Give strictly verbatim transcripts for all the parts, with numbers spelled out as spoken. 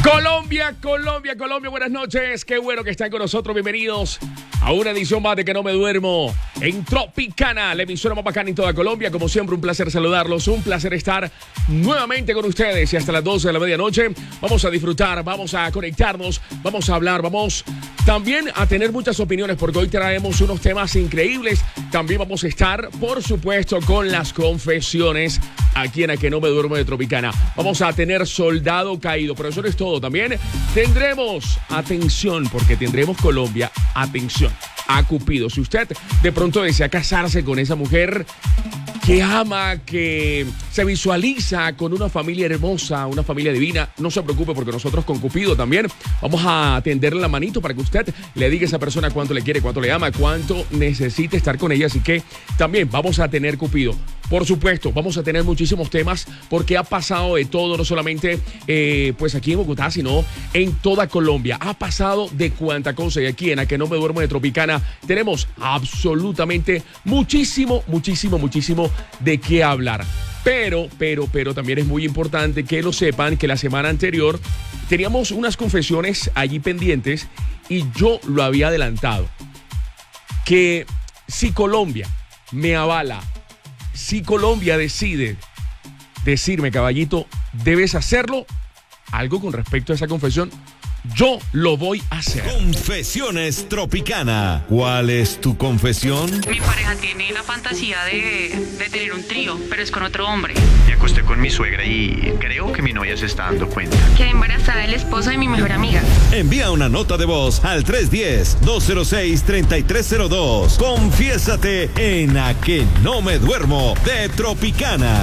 Colombia, Colombia, Colombia, buenas noches. Qué bueno que están con nosotros. Bienvenidos a una edición más de Que No Me Duermo en Tropicana, la emisora más bacana en toda Colombia. Como siempre, un placer saludarlos, un placer estar nuevamente con ustedes. Y hasta las doce de la medianoche vamos a disfrutar, vamos a conectarnos, vamos a hablar, vamos también a tener muchas opiniones porque hoy traemos unos temas increíbles. También vamos a estar, por supuesto, con las confesiones aquí en A Que No Me Duermo de Tropicana. Vamos a tener Soldado Caído, pero eso no es todo. También tendremos, atención, porque tendremos Colombia, atención, a Cupido. Si usted de pronto desea casarse con esa mujer que ama, que se visualiza con una familia hermosa, una familia divina, no se preocupe porque nosotros con Cupido también vamos a tenderle la manito para que usted le diga a esa persona cuánto le quiere, cuánto le ama, cuánto necesita estar con ella. Así que también vamos a tener Cupido. Por supuesto, vamos a tener muchísimos temas porque ha pasado de todo, no solamente eh, pues aquí en Bogotá, sino en toda Colombia. Ha pasado de cuánta cosa. Y aquí en A Que No Me Duermo de Tropicana tenemos absolutamente muchísimo, muchísimo, muchísimo de qué hablar. Pero, pero, pero también es muy importante que lo sepan que la semana anterior teníamos unas confesiones allí pendientes y yo lo había adelantado. Que si Colombia me avala, si Colombia decide decirme, caballito, debes hacerlo, algo con respecto a esa confesión, yo lo voy a hacer. Confesiones Tropicana. ¿Cuál es tu confesión? Mi pareja tiene la fantasía de, de tener un trío, pero es con otro hombre. Me acosté con mi suegra y creo que mi novia se está dando cuenta. Quedé embarazada del esposo de mi mejor amiga. Envía una nota de voz al tres uno cero, dos cero seis, tres tres cero dos. Confiésate en A Que No Me Duermo de Tropicana.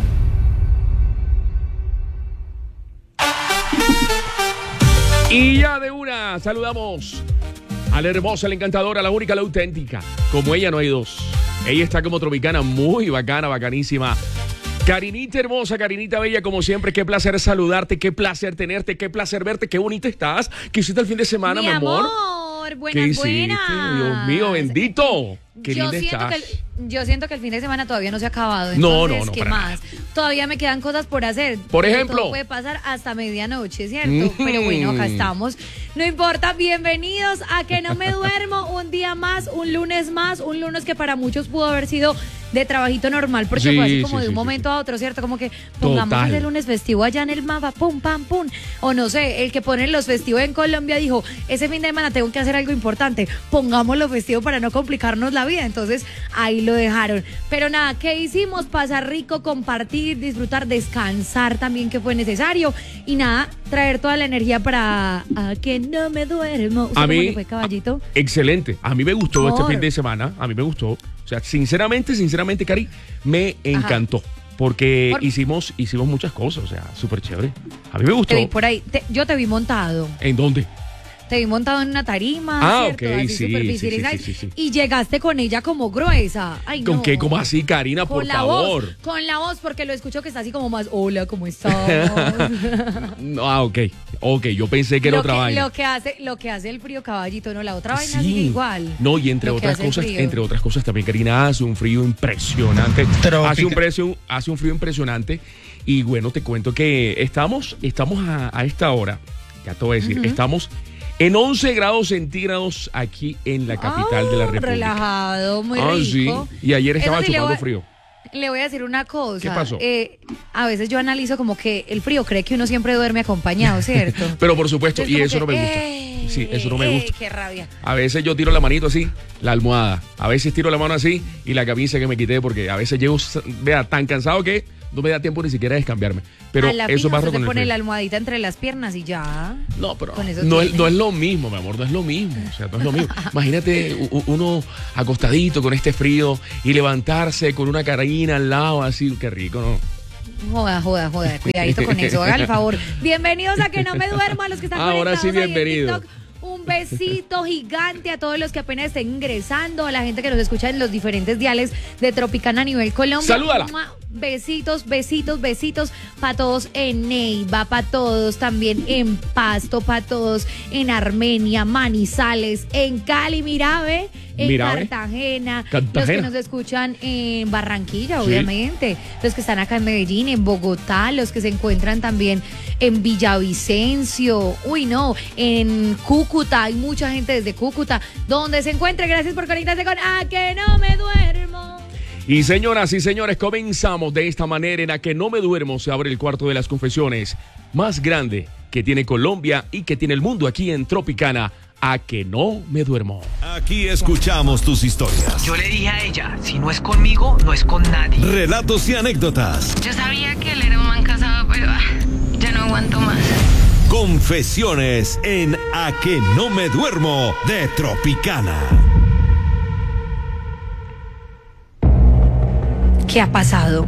Y ya de una saludamos a la hermosa, a la encantadora, a la única, a la auténtica. Como ella no hay dos. Ella está como Tropicana, muy bacana, bacanísima. Karinita hermosa, Karinita bella, como siempre, qué placer saludarte, qué placer tenerte, qué placer verte, qué bonita estás. ¿Qué hiciste el fin de semana, mi, mi amor? amor? Buenas, ¿Qué hiciste? buenas. Dios mío, bendito. Qué yo linda siento estás. que el, yo siento que el fin de semana todavía no se ha acabado. No, Entonces, no, no, ¿qué para más? nada. Todavía me quedan cosas por hacer. Por Pero ejemplo. todo puede pasar hasta medianoche, ¿cierto? Mm. Pero bueno, acá estamos. No importa, bienvenidos a Que No Me Duermo. Un día más, un lunes más, un lunes que para muchos pudo haber sido de trabajito normal, porque Sí, fue así como sí, de un sí, momento sí. a otro, ¿cierto? Como que pongamos Total. el lunes festivo allá en el mapa, pum, pam, pum. O no sé, el que pone los festivos en Colombia dijo, ese fin de semana tengo que hacer algo importante, pongámoslo festivo para no complicarnos la vida. Entonces, ahí lo dejaron. Pero nada, ¿qué hicimos? Pasar rico, compartir, disfrutar, descansar también, que fue necesario. Y nada, traer toda la energía para A Que No Me Duermo. ¿Usted A cómo mí, le fue, caballito? Excelente. A mí me gustó Amor. este fin de semana. A mí me gustó. O sea, sinceramente, sinceramente, Cari, me encantó. Porque Por- hicimos, hicimos muchas cosas. O sea, súper chévere. A mí me gustó. Te vi por ahí. Te- yo te vi montado. ¿En dónde? Te vi montado en una tarima, Ah, ¿cierto? ok, Así sí, súper sí, visualizada. sí, sí, sí, sí. Y llegaste con ella como gruesa. Ay, ¿Con no. qué? ¿Cómo así, Karina? Con Por la favor. voz, con la voz, porque lo escucho que está así como más, hola, ¿cómo estás? No, ah, ok. Ok, yo pensé que era lo otra que, vaina. Lo que, hace, lo que hace el frío, caballito, no, la otra vaina Sí. sigue igual. No, y entre Lo que otras hace el cosas, frío. entre otras cosas también, Karina, hace un frío impresionante. Hace un, precio, hace un frío impresionante. Y bueno, te cuento que estamos, estamos a, a esta hora, ya te voy a decir, Ujú. estamos en once grados centígrados aquí en la capital de la Ah, República. relajado, muy Ah, rico. sí. Y ayer estaba Eso sí, le chupando voy a- frío. Le voy a decir una cosa. ¿Qué pasó? Eh, a veces yo analizo como que el frío cree que uno siempre duerme acompañado, ¿cierto? Pero por supuesto, Entonces, y como eso que, no me gusta. "Ey, Sí, eso no me ey, gusta. qué rabia. A veces yo tiro la manito así, la almohada. A veces tiro la mano así y la camisa que me quité porque a veces llego, vea, tan cansado que no me da tiempo ni siquiera de descambiarme. Pero a la eso fija barro usted con se el pone frío. la almohadita entre las piernas y ya. No, pero Con eso no es, tiene. no es lo mismo, mi amor, no es lo mismo. O sea, no es lo mismo. Imagínate u- u- uno acostadito con este frío y levantarse con una carina al lado, así, qué rico, ¿no? Joda, joda, joda. Cuidadito con eso. Haga el favor. Bienvenidos a Que No Me Duermo, a los que están Ahora sí, conectados ahí en bienvenido. TikTok. Un besito gigante a todos los que apenas estén ingresando, a la gente que nos escucha en los diferentes diales de Tropicana a nivel Colombia. Salúdala. ¡Mua! Besitos, besitos, besitos para todos en Neiva, para todos también en Pasto, para todos en Armenia, Manizales, en Cali, Mirabe, en Mirabe. Cartagena, Cartagena. los que nos escuchan en Barranquilla, Sí. obviamente, los que están acá en Medellín, en Bogotá, los que se encuentran también en Villavicencio, uy no, en Cúcuta, hay mucha gente desde Cúcuta, donde se encuentre, gracias por conectarse con A Que No Me Duermo. Y señoras y señores, comenzamos de esta manera. En A Que No Me Duermo se abre el cuarto de las confesiones más grande que tiene Colombia y que tiene el mundo aquí en Tropicana. A Que No Me Duermo. Aquí escuchamos tus historias, Yo le dije a ella, si no es conmigo, no es con nadie. relatos y anécdotas. Yo sabía que él era un man casado, pero ah, ya no aguanto más. Confesiones en A Que No Me Duermo de Tropicana. ¿Qué ha pasado?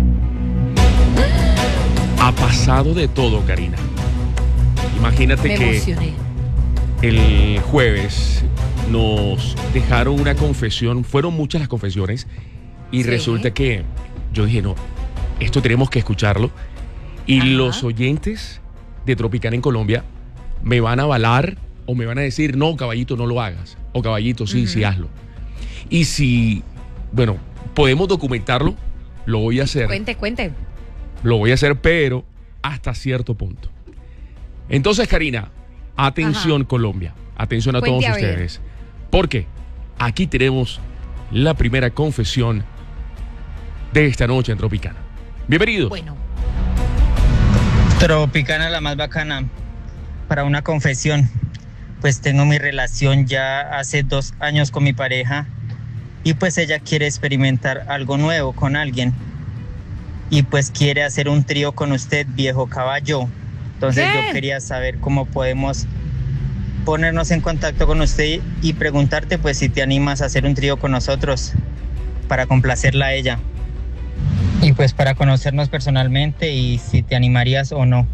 Ha pasado de todo, Karina. Imagínate Me que emocioné. el jueves nos dejaron una confesión, fueron muchas las confesiones, y Sí. resulta que yo dije, no, esto tenemos que escucharlo, y Ajá. los oyentes de Tropicana en Colombia me van a avalar o me van a decir, no, caballito, no lo hagas, o caballito, sí, sí, hazlo. Y si, bueno, podemos documentarlo, lo voy a hacer. Cuente, cuente. Lo voy a hacer, pero hasta cierto punto. Entonces, Karina, atención, Ajá. Colombia. Atención a Cuente todos a ver. ustedes. Porque aquí tenemos la primera confesión de esta noche en Tropicana. Bienvenidos. Bueno, Tropicana, la más bacana. Para una confesión, pues tengo mi relación ya hace dos años con mi pareja y pues ella quiere experimentar algo nuevo con alguien y pues quiere hacer un trío con usted, viejo caballo. Entonces ¿Qué? yo quería saber cómo podemos ponernos en contacto con usted y preguntarte pues si te animas a hacer un trío con nosotros para complacerla a ella. Y pues para conocernos personalmente y si te animarías o no.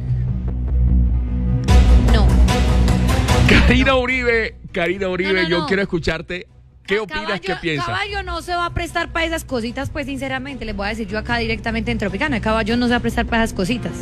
no. Karina Uribe, Karina Uribe, No, no, yo no. quiero escucharte. ¿Qué opinas? Caballo, ¿Qué piensas? Caballo no se va a prestar para esas cositas, pues sinceramente, les voy a decir yo acá directamente en Tropicana, Caballo no se va a prestar para esas cositas.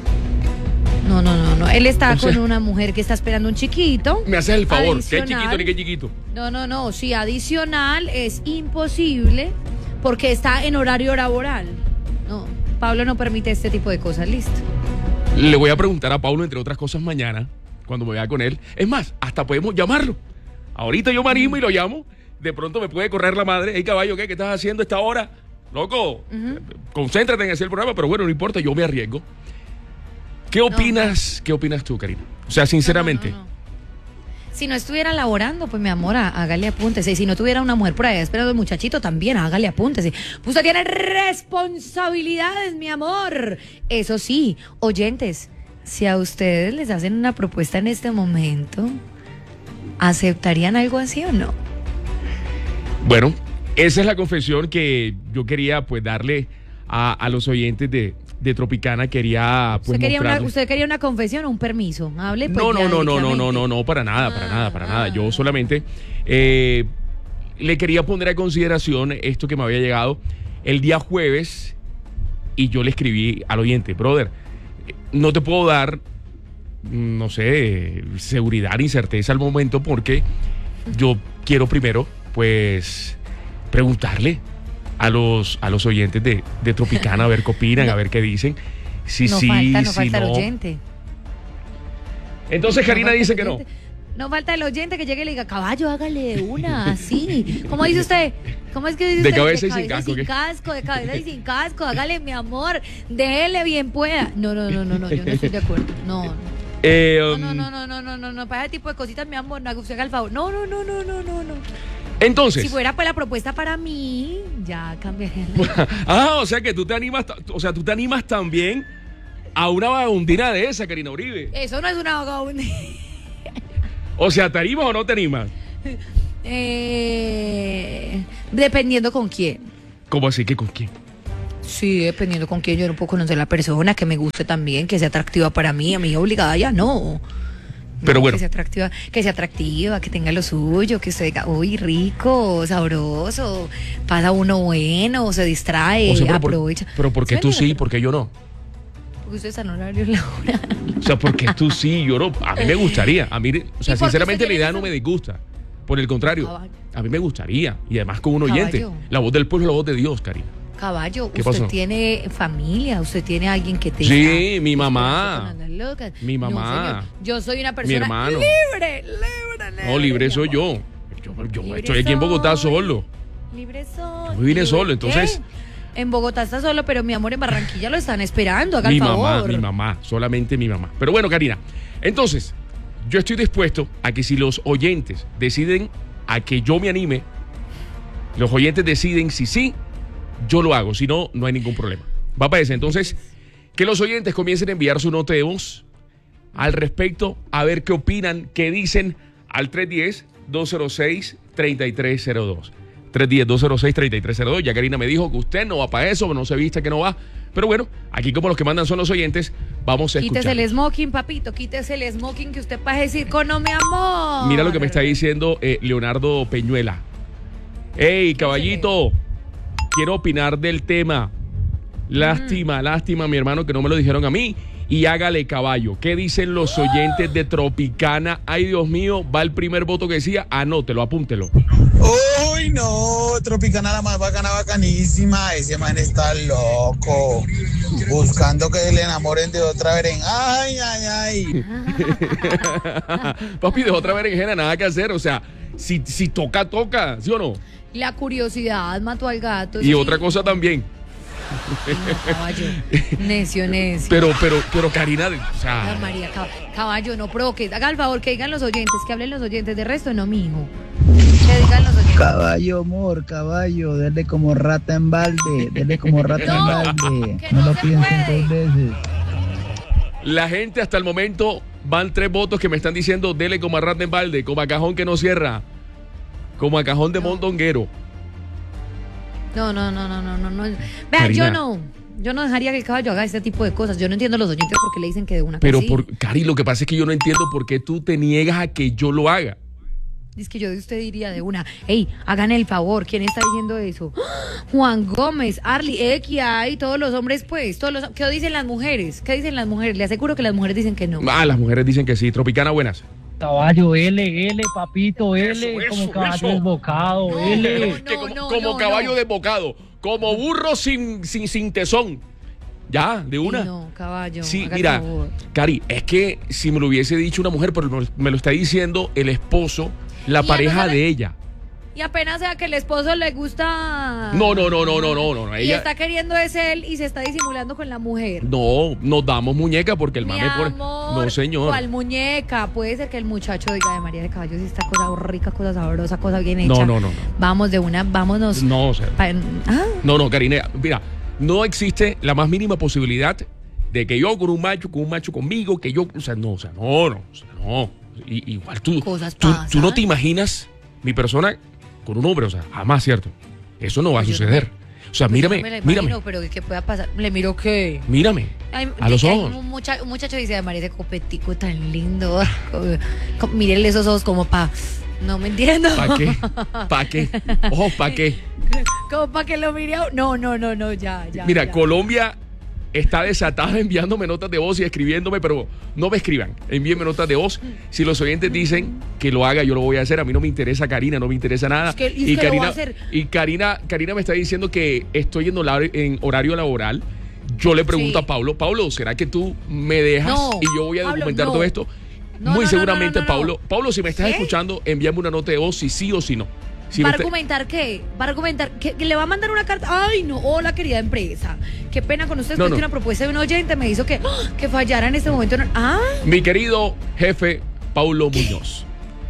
No, no, no, no. Él está O sea- con una mujer que está esperando un chiquito. Me haces el favor. Adicional. ¿Qué chiquito ni qué chiquito? No, no, no. Sí, adicional es imposible porque está en horario laboral. No, Pablo no permite este tipo de cosas, listo. Le voy a preguntar a Pablo, entre otras cosas, mañana, cuando me vea con él. Es más, hasta podemos llamarlo. Ahorita yo me animo y lo llamo. De pronto me puede correr la madre. Hey, caballo, ¿qué? ¿Qué estás haciendo a esta hora? Loco, concéntrate en hacer el programa, pero bueno, no importa, yo me arriesgo. ¿Qué opinas? ¿Qué opinas tú, Karina? O sea, sinceramente. No, no, no, no. Si no estuviera laborando, pues mi amor, há- hágale apúntese. Y si no tuviera una mujer por ahí esperando al muchachito, también hágale apúntese. Usted tiene responsabilidades, mi amor. Eso sí, oyentes, si a ustedes les hacen una propuesta en este momento, ¿aceptarían algo así o no? Bueno, esa es la confesión que yo quería pues darle a, a los oyentes de, de Tropicana. Quería pues ¿Usted, quería una, mostrarles- ¿Usted quería una confesión o un permiso? Hable pues No, no, ya no, no, no, no, directamente. no, no, para nada, para Ah, nada, para nada. ah. Yo solamente eh, le quería poner a consideración esto que me había llegado el día jueves y yo le escribí al oyente, brother, no te puedo dar, no sé, seguridad ni certeza al momento porque yo quiero primero, pues, preguntarle a los, a los oyentes de, de Tropicana a ver qué opinan, a ver qué dicen. Si no sí, falta, no si falta el no. oyente. Entonces Karina falta dice el que no. oyente. No falta el oyente que llegue y le diga, caballo, hágale de una, así. ¿Cómo dice usted? ¿Cómo es que dice De usted? cabeza y sin casco, Sin ¿qué? casco, de cabeza y sin casco, hágale, mi amor, déjele bien pueda. No, no, no, no, no, yo no estoy de acuerdo. No, no. Eh, No, um, no, no, no, no, no, no, no, para ese tipo de cositas, mi amor, no haga usted haga el favor. No, no, no, no, no, no, no. Entonces, Si fuera pues la propuesta para mí, ya cambiaría. la- ah, o sea que tú te animas, ta- o sea, tú te animas también a una vagabundina de esa, Karina Uribe. Eso no es una vagabunda. O sea, ¿te animas o no te animas? Eh, dependiendo con quién. ¿Cómo así? ¿Que con quién? Sí, dependiendo con quién yo no puedo conocer la persona, que me guste también, que sea atractiva para mí, a mí obligada ya no. Pero No, bueno. Que sea atractiva, que sea atractiva, que tenga lo suyo, que usted diga, uy, rico, sabroso, pasa uno bueno, se distrae, O sea, pero, por- aprovecha. pero ¿por qué tú sí, Suéltelo. por qué yo no? Porque usted está en horario laboral. O sea, ¿por qué tú sí, yo no? A mí me gustaría. A mí, o sea, ¿Y por qué sinceramente usted la idea tiene no que me disgusta. Por el contrario, Caballo. a mí me gustaría. Y además con un oyente. Caballo. La voz del pueblo es la voz de Dios, Karina. Caballo, ¿Qué usted pasó? tiene familia, usted tiene alguien que te Sí, mi mamá. Loca. Mi No, mamá. señor. Yo soy una persona hermano. libre, libre, libre. No, libre mi soy amor. yo. Yo, yo Libre estoy aquí en Bogotá soy. solo. Libre soy. Yo vine libre- solo, entonces- ¿Qué? En Bogotá está solo, pero mi amor, en Barranquilla lo están esperando, haga Mi el favor. mamá, mi mamá, solamente mi mamá. Pero bueno, Karina, entonces, yo estoy dispuesto a que si los oyentes deciden a que yo me anime, los oyentes deciden si sí, yo lo hago. Si no, no hay ningún problema. Va para eso. Entonces, que los oyentes comiencen a enviar su nota de voz al respecto, a ver qué opinan, qué dicen al tres uno cero, dos cero seis, tres tres cero dos. tres uno cero, dos cero seis, tres tres cero dos. Ya Karina me dijo que usted no va para eso, no se vista que no va. Pero bueno, aquí como los que mandan son los oyentes, vamos a escuchar. Quítese el smoking, papito, quítese el smoking que usted pasa decir con no, mi amor. Mira lo que me está diciendo eh, Leonardo Peñuela. Hey, caballito, quiero opinar del tema. Lástima, lástima, mi hermano, que no me lo dijeron a mí. Y hágale, caballo. ¿Qué dicen los oyentes de Tropicana? Ay, Dios mío, va el primer voto que decía. Anótelo, apúntelo. Uy, no, Tropicana la más bacana, bacanísima. Ese man está loco. Buscando que le enamoren de otra vez. Ay, ay, ay. Papi, de otra berenjena, nada que hacer. O sea, si, si toca, toca, ¿sí o no? La curiosidad mató al gato. Y sí. otra cosa también. Ay, no, caballo. Necio, necio. Pero, pero, pero, Karina, o Ay, sea, María, cab- caballo, no provoque. Haga el favor que digan los oyentes, que hablen los oyentes. De resto, no, mijo. Que digan los oyentes. Caballo, amor, caballo, dele como rata en balde, dele como rata No, en balde. que No, no lo se piensen puede. dos veces. la gente hasta el momento van tres votos que me están diciendo dele como a rata en balde, como a cajón que no cierra, como a cajón de No. mondonguero. No, no, no, no, no, no, no. Vean, Karina. yo no. Yo no dejaría que el caballo haga este tipo de cosas. Yo no entiendo a los oyentes porque le dicen que de una Pero, que sí. por, Cari, lo que pasa es que yo no entiendo por qué tú te niegas a que yo lo haga. Es que yo de usted diría de una. Ey, hagan el favor. ¿Quién está diciendo eso? ¡Ah! Juan Gómez, Arly, Equia y todos los hombres, pues. Todos los, ¿qué dicen las mujeres? ¿Qué dicen las mujeres? Le aseguro que las mujeres dicen que no. Ah, las mujeres dicen que sí. Tropicana, buenas. Caballo, L, L, papito, L, Eso, como eso, caballo eso. desbocado, No, L. no, Que como no, como no, caballo no. desbocado, como burro sin, sin, sin tesón. Ya, de una. Sí, no, caballo. Sí, haga el mira, favor. Cari, es que si me lo hubiese dicho una mujer, pero me- me lo está diciendo el esposo, la Y pareja ella no sabe- de ella. Y apenas sea que el esposo le gusta. No, no, no, no, no, no, no. no, Y Ella, está queriendo es él y se está disimulando con la mujer. no, nos damos muñeca porque el Mi mame pone. amor, No, señor. ¿cuál muñeca? Puede ser que el muchacho diga de María de Caballos y esta cosa rica, cosa sabrosa, cosa bien hecha. No, no, no, no. Vamos de una, vámonos. No, o sea, pa- ah, no, no, Karina, mira, no existe la más mínima posibilidad de que yo con un macho, con un macho conmigo, que yo, o sea, no, o sea, no, no, o sea, no. I- igual tú, Cosas tú, pasan. tú no te imaginas mi persona con un hombre, o sea, jamás, ¿cierto? Eso no va a Pues yo no suceder. O sea, pues mírame, yo no me la imagino, mírame, pero ¿qué pueda pasar? Le miro que. mírame, Ay, a los hay ojos. Un, mucha- un muchacho dice de María ese copetico tan lindo. Como- Mírenle esos ojos como pa. No me entiendo. ¿Para qué? ¿Para qué? Ojo, ¿para qué? Como para que lo mire. a- No, no, no, no, ya, ya. Mira, ya. Colombia está desatada enviándome notas de voz y escribiéndome, pero no me escriban, envíenme notas de voz. Si los oyentes dicen que lo haga, yo lo voy a hacer. A mí no me interesa Karina, no me interesa nada. Es que- y es y que lo Karina, va a hacer. y Karina, Karina me está diciendo que estoy en horario, en horario laboral. Yo le pregunto Sí. a Pablo, Pablo, ¿será que tú me dejas No, y yo voy a Pablo, documentar no. todo esto? No, Muy no, no, seguramente, no, no, no. Pablo. Pablo, si me estás ¿Qué? escuchando, envíame una nota de voz si sí o si no. Si ¿Va me a está- argumentar qué? ¿Va a argumentar que, que le va a mandar una carta? Ay, no, hola querida empresa. Qué pena con ustedes, No, porque no. una propuesta de un oyente me hizo que, ¡ah! que fallara en este momento. Ah, Mi querido jefe Paulo Muñoz.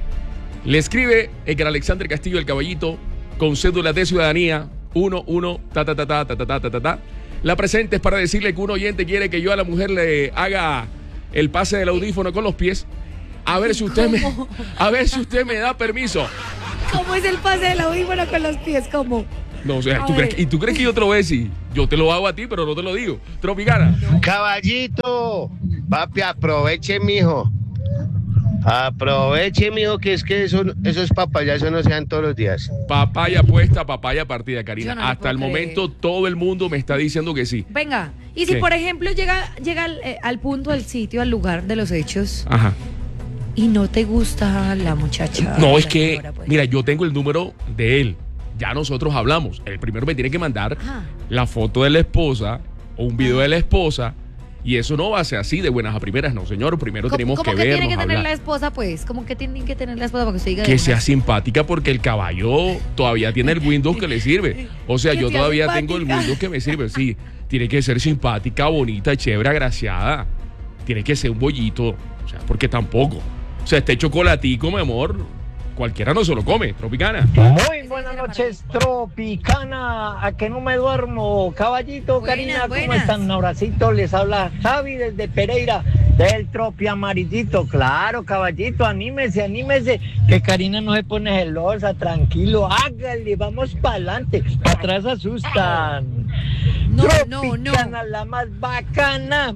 Le escribe Edgar Alexander Castillo el Caballito con cédula de ciudadanía uno uno ta ta ta ta ta ta ta ta ta ta. La presente es para decirle que un oyente quiere que yo a la mujer le haga el pase del audífono con los pies. A ver si usted me ¿Cómo? a ver si usted me da permiso. ¿cómo es el pase del audífono con los pies? ¿Cómo? No, o sea, A ¿tú ver. crees, que- ¿y tú crees que yo te lo voy a decir? Yo te lo hago a ti, pero no te lo digo. Tropicana. Caballito, papi, aproveche, mijo. Aproveche, mijo, que es que eso, eso es papaya, eso no se dan todos los días. Papaya puesta, papaya partida, Karina. Yo no lo Hasta el puedo momento todo el mundo me está diciendo que sí. Venga, y si ¿Qué? por ejemplo llega, llega al, eh, al punto, al sitio, al lugar de los hechos Ajá. y no te gusta la muchacha. No, es la que, señora, pues. mira, yo tengo el número de él. Ya nosotros hablamos. El primero me tiene que mandar Ajá. la foto de la esposa o un video de la esposa. Y eso no va a ser así de buenas a primeras, no, señor. Primero ¿Cómo- tenemos cómo que que vernos, tiene que tener hablar. la esposa, pues? ¿Cómo que tiene que tener la esposa para que usted diga de Que una? sea simpática porque el caballo todavía tiene el Windows que le sirve. O sea, Que yo sea todavía simpática. tengo el Windows que me sirve. Sí, tiene que ser simpática, bonita, chévere, agraciada. Tiene que ser un bollito. O sea, porque tampoco. O sea, este chocolatico, mi amor, cualquiera no se lo come. Tropicana. Muy buenas noches, Tropicana, a que no me duermo. Caballito, Buenas, Karina, ¿cómo buenas. están? Un abracito, les habla Javi desde Pereira, del Tropi Amarillito. Claro, caballito, anímese, anímese, que Karina no se pone celosa, tranquilo, hágale, vamos para adelante. Para atrás asustan. No, no, no. Tropicana, la más bacana.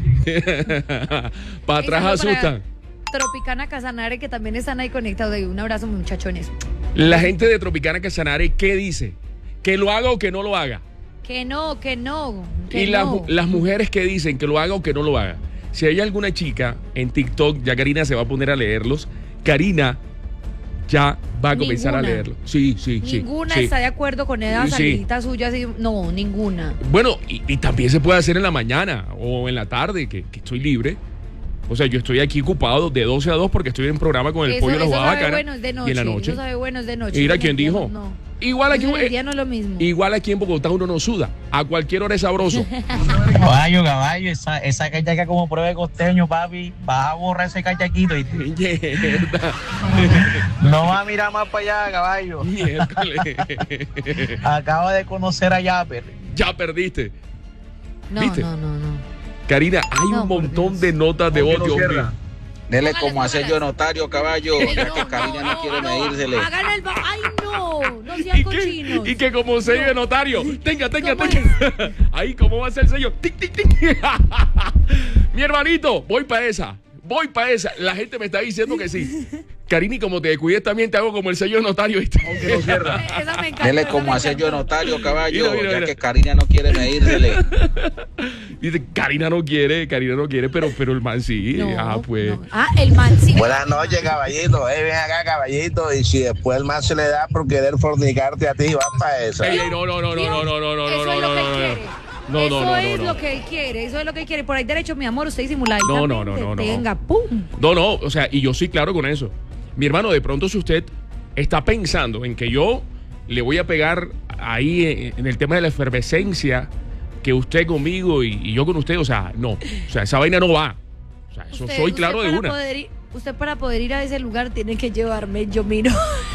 Para atrás Eso fue para asustan. Tropicana Casanare, que también están ahí conectados. Un abrazo, muchachones. La gente de Tropicana Casanare, ¿qué dice? ¿Que lo haga o que no lo haga? Que no, que no. Que Y las, no. las mujeres que dicen que lo haga o que no lo haga. Si hay alguna chica en TikTok, ya Karina se va a poner a leerlos. Karina ya va a comenzar Ninguna. a leerlo. Sí, sí, sí. Ninguna sí. está de acuerdo con esa Sí. salidita suya. Así, no, ninguna. Bueno, y, y también se puede hacer en la mañana o en la tarde, que, que estoy libre. O sea, yo estoy aquí ocupado de doce a dos porque estoy en programa con el Eso, pollo de la eso jugada sabe bacana. bueno es de noche. Y en la noche. Eso sabe bueno es de noche. Mira En el quién día dijo. No, no. Igual aquí, Eso en el eh, día no es lo mismo. igual aquí en Bogotá uno no suda. A cualquier hora es sabroso. Caballo, caballo, esa, esa cachaca como prueba de costeño, papi. Vas a borrar ese cachaquito. Y Mierda. no vas a mirar más para allá, caballo. Miércoles. Acaba de conocer a Yapper. Ya perdiste. No, ¿Viste? no, no, no. Karina, hay No, un por montón Dios. de notas de voz, Dios mío. Dele Póngale, como hacer póngale. yo notario, caballo, Ay, ya no, que Karina no, no, quiere no. medírsele. Háganle el ba- Ay, no. No sean ¿Y cochinos. que, y que como sello de notario. Tenga, tenga, ¿Cómo tenga. Ahí, ¿cómo va a ser el sello? Tic, tic, tic. Mi hermanito, voy para esa. Voy para esa. La gente me está diciendo que sí. Karina, y como te descuides también te hago como el sello de notario. ¿Viste? Eh, Esa me encanta. Dele esa como me hacer yo encantó. notario, caballo, Mira, mira, ya mira. que Karina no quiere medírsele. Dice, Karina no quiere, Karina no quiere, pero, pero el man sí. No, ah, pues. no. Ah, el man sí. Buenas noches, caballito. Eh, ven acá, caballito. Y si después el man se le da por querer fornicarte a ti, vas para esa. Ey, ey, no, no, no, no, no, no, no, no, Eso no, es lo no, que no, él no. quiere. No, eso no, no, es no, lo no. que él quiere, eso es lo que él quiere. Por ahí derecho, mi amor, usted disimuladamente. No, no, no, no, no. Venga, pum. No, no, o sea, y yo soy claro con eso. Mi hermano, de pronto si usted está pensando en que yo le voy a pegar ahí en, en el tema de la efervescencia, que usted conmigo y, y yo con usted, o sea, no. O sea, esa vaina no va. O sea, eso Usted- soy usted claro de para una. poder ir- usted para poder ir a ese lugar tiene que llevarme, yo miro.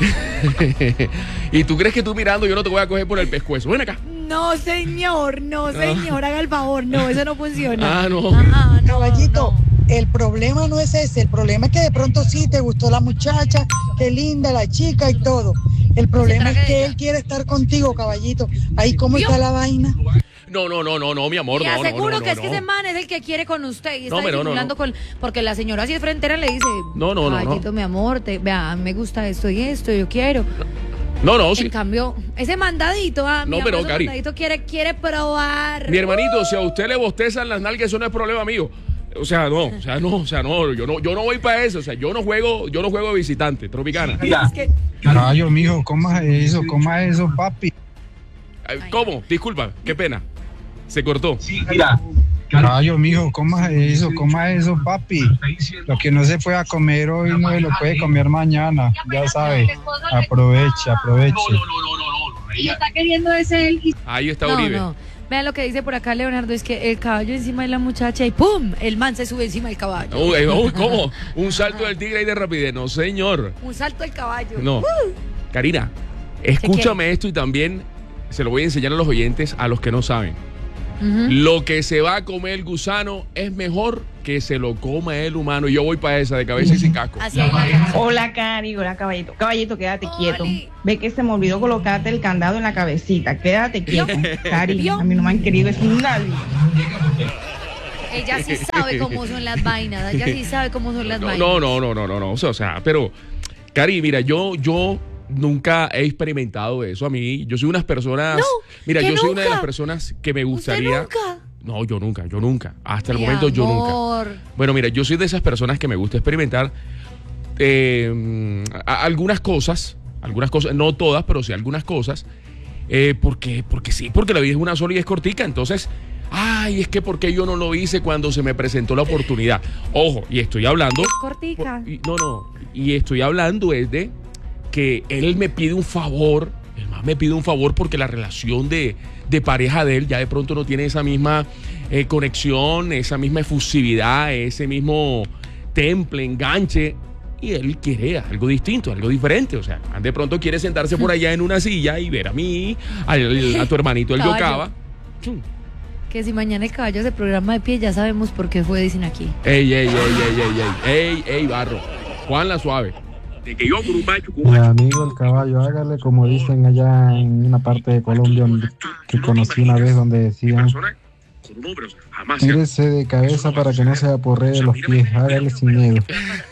¿Y tú crees que tú mirando yo no te voy a coger por el pescuezo? Ven acá. No, señor, no, señor, haga el favor, no, eso no funciona. Ah, no. Ajá, no, Caballito, no. el problema no es ese, el problema es que de pronto sí te gustó la muchacha, qué linda la chica y todo. El problema es que él quiere estar contigo, caballito. Ahí cómo ¿Vio? está la vaina. No, no, no, no, no, mi amor, Y no, no, aseguro no, no, que es no. que ese man es el que quiere con usted y está No, pero no, disimulando no. con... Porque la señora así de frontera le dice, No, no, no, no. caballito, mi amor, te, vea, me gusta esto y esto, yo quiero. No, no, sí. En cambio, ese mandadito, ah, mi No, amor, pero, ese Cari. mandadito quiere, quiere probar. Mi hermanito, si a usted le bostezan las nalgas, eso no es problema mío. O sea, no, o sea, no, o sea, no, yo no, yo no voy para eso, o sea, yo no juego, yo no juego de visitante, Tropicana. Es que- Caballo, mijo, coma eso, coma eso, papi. Ay, ¿Cómo? Disculpa, qué pena. Se cortó. Mira. Caballo, mijo, coma eso, coma eso, papi. Lo que no se pueda comer hoy no se lo puede comer mañana, ya sabe. Aproveche, aproveche. está queriendo ese él. Ahí está No, Uribe. no. Vean lo que dice por acá Leonardo, es que el caballo encima de la muchacha y ¡pum! El man se sube encima del caballo. Uy, uy, ¿cómo? Un salto del tigre ahí de rapidez. No, señor. Un salto del caballo. No. Uh. Karina, escúchame esto y también se lo voy a enseñar a los oyentes, a los que no saben. Ujú. Lo que se va a comer el gusano es mejor que se lo coma el humano. Y yo voy para esa, de cabeza y sin casco. Así hay Hola, Cari, hola, caballito. Caballito, quédate quieto. Ve que se me olvidó colocarte el candado en la cabecita. Quédate quieto. Cari, a mí no me han querido es nadie. ella sí sabe cómo son las vainas, ella sí sabe cómo son las no, vainas. No, no, no, no, no, no, o sea, o sea, pero, Cari, mira, yo, yo nunca he experimentado eso. A mí, yo soy unas personas, no, mira, yo nunca. soy una de las personas que me gustaría. ¿Usted nunca? No, yo nunca, yo nunca. Hasta el Mi momento yo amor. nunca. Bueno, mira, yo soy de esas personas que me gusta experimentar eh, a- algunas cosas, algunas cosas, no todas, pero sí algunas cosas, eh, porque, porque sí, porque la vida es una sola y es cortica. Entonces, ay, es que porque yo no lo hice cuando se me presentó la oportunidad. Ojo, y estoy hablando. Es cortica. Y- no, no, y estoy hablando es de que él me pide un favor, el más me pide un favor porque la relación de, de pareja de él ya de pronto no tiene esa misma eh, conexión, esa misma efusividad, ese mismo temple, enganche, y él quiere algo distinto, algo diferente. O sea, de pronto quiere sentarse por allá en una silla y ver a mí, a, a tu hermanito el Caballo. Yocaba. Que si mañana el caballo se programa de pie, ya sabemos por qué fue, dicen aquí. Ey, ey, ey, ey, ey, ey, ey, ey, barro. Juan la suave. De que yo con un macho, con un Mi macho. amigo el caballo, hágale como dicen allá en una parte de Colombia donde- que conocí una vez donde decían, Con un hombre, o sea, jamás. se- tírese de cabeza para que no se aporree de los pies, hágale sin miedo.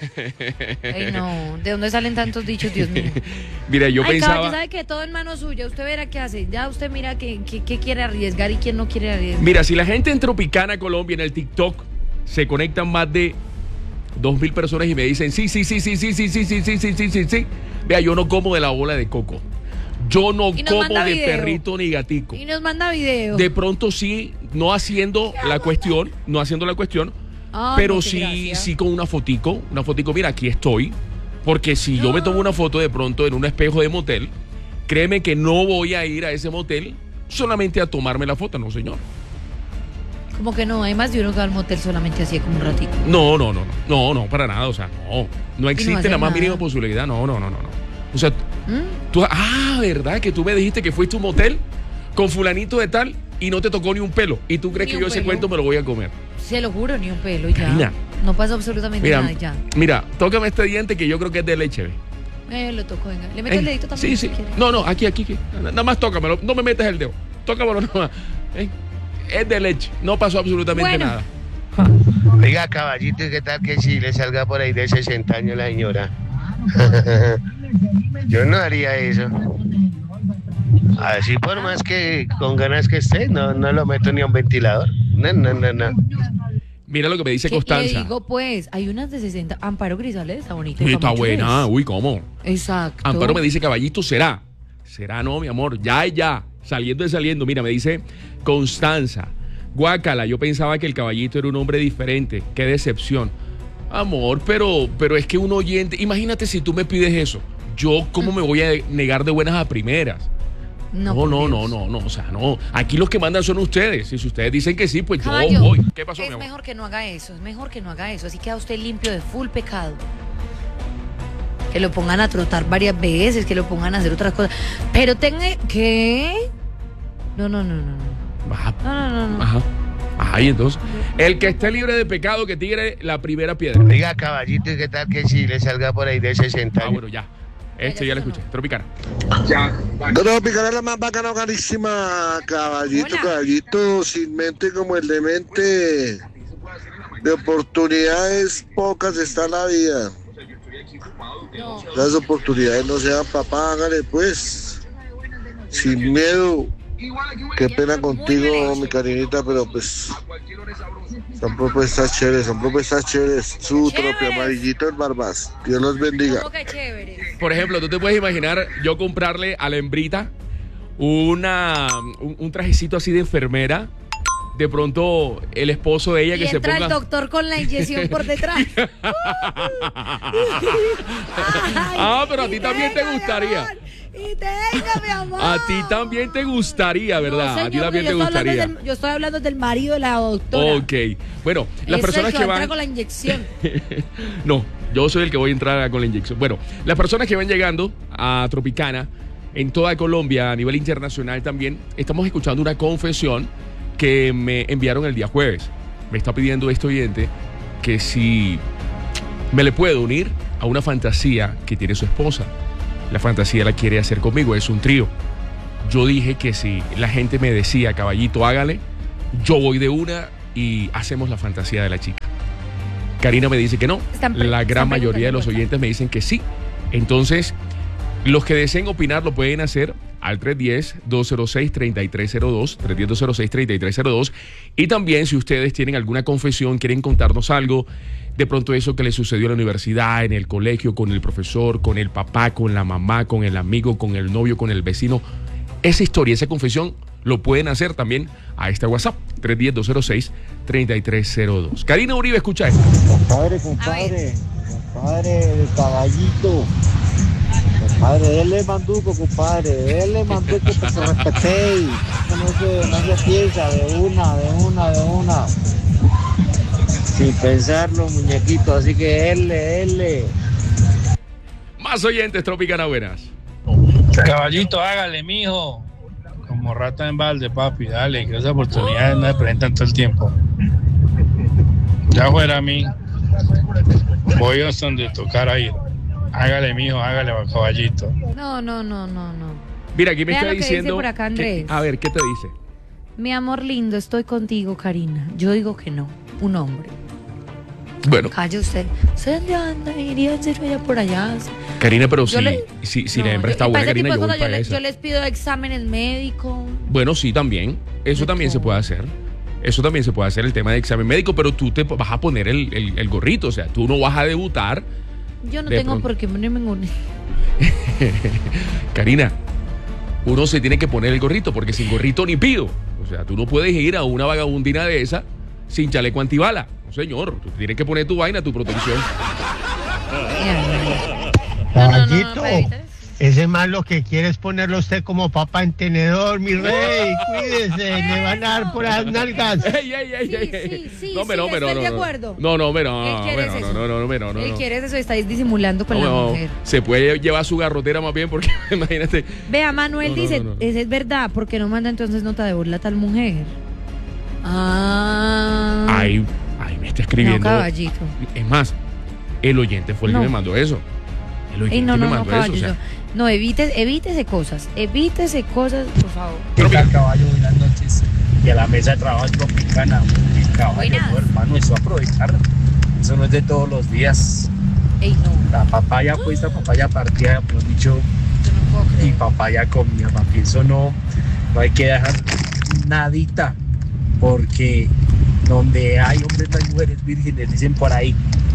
Ay, no, ¿de dónde salen tantos dichos, Dios mío? Mira, yo Ay, pensaba. caballo, sabe que todo en mano suya, usted verá qué hace, ya usted mira qué, qué, qué quiere arriesgar y quién no quiere arriesgar. Mira, si la gente en Tropicana, Colombia, en el TikTok, se conectan más de dos mil personas y me dicen, sí, sí, sí, sí, sí, sí, sí, sí, sí, sí, sí, sí, sí. Vea, yo no como de la bola de coco. Yo no Y nos como manda de video. perrito ni gatico. Y nos manda video. De pronto sí, no haciendo la cuestión, no haciendo la cuestión, Ay, pero no, qué sí, gracia. sí con una fotico, una fotico, mira, aquí estoy. Porque si yo me tomo una foto de pronto en un espejo de motel, créeme que no voy a ir a ese motel solamente a tomarme la foto, no, señor. Como que no, hay más de uno que va al motel solamente así como un ratito. No, no, no, no, no, no, para nada, o sea, no, no existe hacer la más nada. mínima posibilidad, no, no, no, no, no. O sea, ¿Mm? tú, ah, ¿verdad? Que tú me dijiste que fuiste a un motel con fulanito de tal y no te tocó ni un pelo. ¿Y tú crees Ni que un yo ese pelo. cuento me lo voy a comer? Se lo juro, ni un pelo y ya. Karina. No pasa absolutamente Mira, nada y ya. mira, tócame este diente que yo creo que es de leche, ¿ve? Eh, lo toco, venga. Le meto Eh, el dedito también. Sí, si sí. quiere. No, no, aquí, aquí, aquí. Nada más tócamelo, no me metas el dedo. Tócamelo nada más. Eh, Es de leche, no pasó absolutamente Bueno. nada. Oiga, caballito, ¿y qué tal que si le salga por ahí de sesenta años la señora? Yo no haría eso. Así por más que con ganas que esté, no, no lo meto ni a un ventilador. No, no, no, no. Mira lo que me dice ¿Qué le Constanza. digo, pues? Hay unas de sesenta. Amparo Grisales, está bonita. Uy, y está mucho buena, es. uy, ¿cómo? Exacto. Amparo me dice, caballito, será. Será, no, mi amor. Ya, ya. Saliendo y saliendo. Mira, me dice Constanza. Guácala, yo pensaba que el caballito era un hombre diferente. Qué decepción. Amor, pero, pero es que un oyente. Imagínate si tú me pides eso. Yo, ¿cómo me voy a negar de buenas a primeras? No, No, por no, Dios. no, no, no. O sea, no. Aquí los que mandan son ustedes. Y si ustedes dicen que sí, pues yo Caballo, voy. ¿Qué pasó, mi es amor? mejor que no haga eso, es mejor que no haga eso. Así queda usted limpio de full pecado. Que lo pongan a trotar varias veces, que lo pongan a hacer otras cosas. Pero tenga. ¿Qué? No, no, no, no. no. Ajá. No, no, no, no. Ajá. Ajá, y entonces. El que esté libre de pecado, que tire la primera piedra. Oiga, caballito, ¿y qué tal que si le salga por ahí de sesenta Ah, años? bueno, ya. Este ya lo escuché. Tropicana. Tropicana es la más bacana, carísima. Caballito, Hola. caballito, sin mente como el demente. De oportunidades pocas está la vida. No. Las oportunidades no se dan, papá, hágale pues. Sin miedo. Qué pena contigo, mi cariñita, pero pues son propuestas chéveres, son propuestas chéveres. Su Chéveres. tropio amarillito en Barbas. Dios los bendiga. ¿Cómo que chévere? Por ejemplo, tú te puedes imaginar yo comprarle a la hembrita una, un, un trajecito así de enfermera. De pronto, el esposo de ella Y que se entra ponga. el doctor con la inyección por detrás. Ah, pero a ti también te gustaría. Y tenga, mi amor. A ti también te gustaría, ¿verdad? No, a ti señor, también yo te estoy hablando gustaría. del- yo estoy hablando del marido de la doctora. Ok. Bueno, las Ese personas es el que va a entrar van. con la inyección. No, yo soy el que voy a entrar con la inyección. Bueno, las personas que van llegando a Tropicana, en toda Colombia, a nivel internacional también, estamos escuchando una confesión que me enviaron el día jueves. Me está pidiendo este oyente que si me le puedo unir a una fantasía que tiene su esposa. La fantasía la quiere hacer conmigo, es un trío. Yo dije que si la gente me decía, caballito, hágale, yo voy de una y hacemos la fantasía de la chica. Karina me dice que no. Están, la gran mayoría de los oyentes me dicen que sí. Entonces, los que deseen opinar lo pueden hacer al tres uno cero, dos cero seis, tres tres cero dos, tres uno cero, dos cero seis, tres tres cero dos. Y también si ustedes tienen alguna confesión, quieren contarnos algo, de pronto eso que les sucedió en la universidad, en el colegio, con el profesor, con el papá, con la mamá, con el amigo, con el novio, con el vecino, esa historia, esa confesión, lo pueden hacer también a este WhatsApp, tres uno cero, dos cero seis, tres tres cero dos. Karina Uribe, escucha esto. Compadre, compadre, compadre de caballito. Compadre, él le manduco, compadre, él le manduco que se respetéis. No se, no se piensa de una, de una, de una. Sin pensarlo, muñequito, así que él, él. Más oyentes, Tropicana, buenas. Caballito, hágale, mijo. Como rata en balde, papi, dale, que esas oportunidades no se presentan todo el tiempo. Ya fuera a mí, voy a donde tocara ir. Hágale, mijo, hágale, caballito. No, no, no, no, no. Mira, aquí me Vea está lo que diciendo. dice por acá, Andrés. Que, a ver, ¿qué te dice? Mi amor lindo, estoy contigo, Karina. Yo digo que no, un hombre. Bueno. Calle usted. ¿Usted dónde anda? Iría en serio allá por allá. Karina, pero si, le, si, si no, la hembra yo, está buena, Karina, yo voy yo, para le, esa. yo les pido exámenes médicos. Bueno, sí, también. Eso también se puede hacer. Eso también se puede hacer, el tema de examen médico, pero tú te vas a poner el, el, el gorrito. O sea, tú no vas a debutar. Yo no de tengo pronto. por qué ponerme un... Karina, uno se tiene que poner el gorrito, porque sin gorrito ni pido. O sea, tú no puedes ir a una vagabundina de esa sin chaleco antibala. No, señor, tú tienes que poner tu vaina, tu protección. Caballito, ese más lo que quiere es ponerlo usted como papa en tenedor, mi rey. Cuídese, le van a dar por las nalgas. Ey, ey, ey, ey, ey. Sí, no, sí, pero, sí, pero, estoy no, de no, acuerdo. No, no, pero, Él quiere no, eso. no, no, no, pero, no, Él no. quiere eso, estáis disimulando con No, la no, mujer. se puede llevar su garrotera más bien porque, imagínate. Vea, Manuel No, no, dice, no, no. eso es verdad, ¿por qué no manda entonces nota de burla a tal mujer? Ah. Ahí, ahí me está escribiendo. No, caballito. Es más, el oyente fue el No. que me mandó eso. El oyente Ey, no, me no, no, mandó eso. O caballito. sea, No, evite, evítese cosas. Evítese cosas, por favor. ¿Qué tal, caballo? Buenas noches. Y a la mesa de trabajo Tropicana. El caballo, no, hermano, eso aprovechar. Eso no es de todos los días. Ey, no. La papaya puesta, papaya partida, por dicho, y papaya comida, papi. Eso no, no hay que dejar nadita, porque donde hay hombres no hay mujeres vírgenes, dicen por ahí.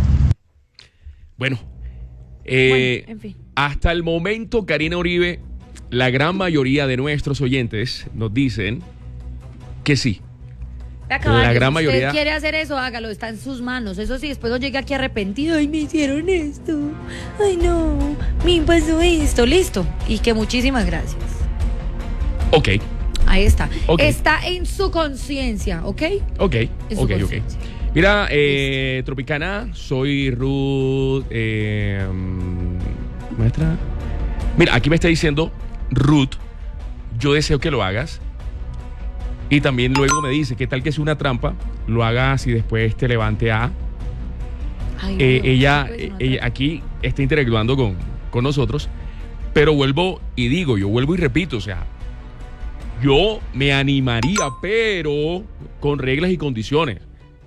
bueno, eh, Bueno, en fin. hasta el momento, Karina Uribe, la gran mayoría de nuestros oyentes nos dicen que sí. Vea, caballo, La gran si mayoría- usted quiere hacer eso, hágalo, está en sus manos. Eso sí, después no llegue aquí arrepentido. Ay, me hicieron esto. Ay, no, me pasó esto. Listo. Y que muchísimas gracias. Ok, Ahí está. Ok. Está en su conciencia, ¿ok? ok, En su ok, ok. conciencia. Mira, eh, Tropicana, soy Ruth. Eh, mm, maestra. Mira, aquí me está diciendo Ruth, yo deseo que lo hagas. Y también luego me dice, ¿qué tal que sea una trampa? Lo hagas y después te levante a... Ay, Eh, no, ella, siempre es una ella aquí está interactuando con, con nosotros, pero vuelvo y digo, yo vuelvo y repito, o sea, yo me animaría, pero con reglas y condiciones.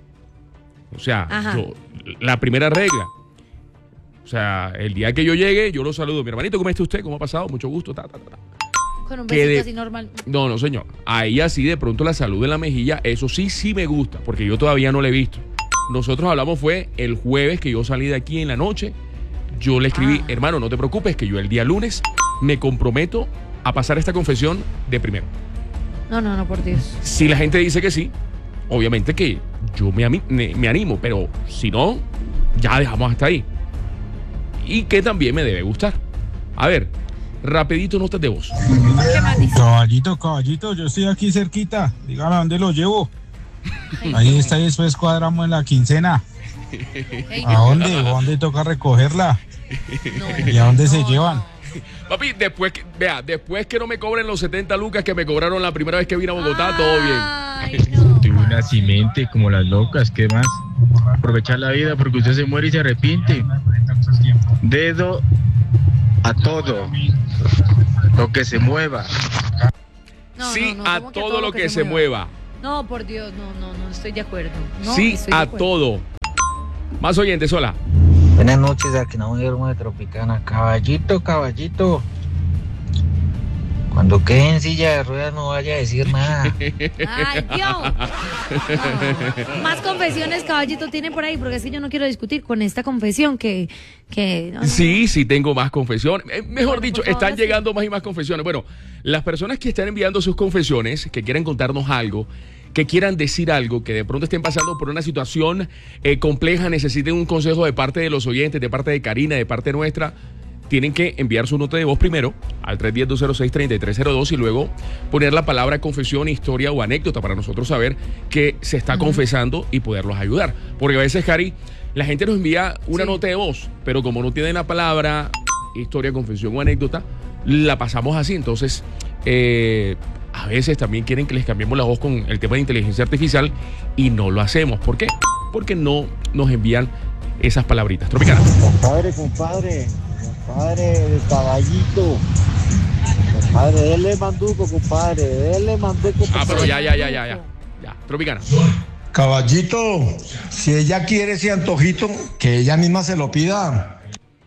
O sea, Ajá. yo- la primera regla. O sea, el día que yo llegue, yo lo saludo. Mi hermanito, ¿cómo está usted? ¿Cómo ha pasado? Mucho gusto. Ta, ta, ta, ta. Con un que besito de- así normal. No, no, señor. A ella sí de pronto la saludo en la mejilla. Eso sí, sí me gusta, porque yo todavía no la he visto. Nosotros hablamos fue el jueves que yo salí de aquí en la noche. Yo le escribí, Ah. hermano, no te preocupes, que yo el día lunes me comprometo a pasar esta confesión de primero. No, no, no, por Dios. Si la gente dice que sí, obviamente que yo me, ami- me, me animo, pero si no, ya dejamos hasta ahí. Y que también me debe gustar. A ver, rapidito notas de voz. ¿Qué más dice? Caballito, caballito, yo estoy aquí cerquita. Dígame a dónde lo llevo. Ahí está y después cuadramos en la quincena. Ey, ¿A dónde? ¿A dónde toca recogerla? ¿Y a dónde se llevan? Papi, después que, vea, después que no me cobren los setenta lucas que me cobraron la primera vez que vine a Bogotá, todo bien. Ay, no. Tuve un accidente como las locas, ¿qué más? Aprovechar la vida porque usted se muere y se arrepiente. Dedo a todo lo que se mueva. No, sí, no, no, a ¿cómo todo, lo que, se mueva. No, por Dios, no, no, no estoy de acuerdo. No, sí estoy de a acuerdo. todo. Más oyentes, hola. Buenas noches, aquí no duermo de Tropicana. Caballito, caballito. Cuando quede en silla de ruedas no vaya a decir nada. Ay, Dios. No. Más confesiones, caballito, tiene por ahí, porque es que yo no quiero discutir con esta confesión que... que no, no. Sí, sí tengo más confesiones. Eh, mejor Bueno, dicho, por favor, están sí. llegando más y más confesiones. Bueno, las personas que están enviando sus confesiones, que quieran contarnos algo, que quieran decir algo, que de pronto estén pasando por una situación eh, compleja, necesiten un consejo de parte de los oyentes, de parte de Karina, de parte nuestra, tienen que enviar su nota de voz primero al tres uno cero, dos cero seis, tres tres cero dos y luego poner la palabra confesión, historia o anécdota para nosotros saber que se está uh-huh. confesando y poderlos ayudar. Porque a veces, Cari, la gente nos envía una sí. nota de voz, pero como no tienen la palabra historia, confesión o anécdota, la pasamos así. Entonces, eh, a veces también quieren que les cambiemos la voz con el tema de inteligencia artificial y no lo hacemos. ¿Por qué? Porque no nos envían esas palabritas. Tropicana. Compadre, compadre. Compadre, el caballito. Compadre, déle manduco, compadre. Déle manduco. Ah, pero ya, ya, ya, ya, ya. Ya, Tropicana. Caballito, si ella quiere ese antojito, que ella misma se lo pida.